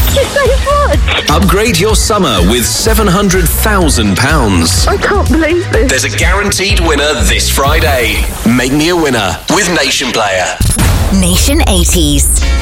Thank you so much. Upgrade your summer with £700,000. I can't believe this. There's a guaranteed winner this Friday. Make me a winner with Nation Player. Nation 80s.